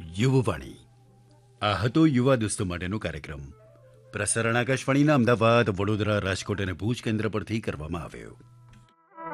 યુવવાણી આ હતો યુવા દોસ્તો માટેનો કાર્યક્રમ પ્રસારણ આકાશવાણીના અમદાવાદ વડોદરા રાજકોટ અને ભુજ કેન્દ્ર પરથી કરવામાં આવ્યો.